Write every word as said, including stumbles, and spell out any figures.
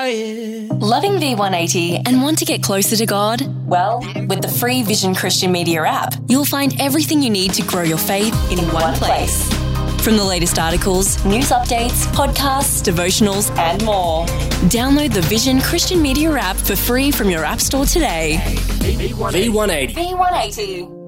quiet. Loving V one eighty and want to get closer to God? Well, with the free Vision Christian Media app, you'll find everything you need to grow your faith in, in one place. From the latest articles, news updates, podcasts, devotionals, and more. Download the Vision Christian Media app for free from your app store today. V one eighty. V one eighty.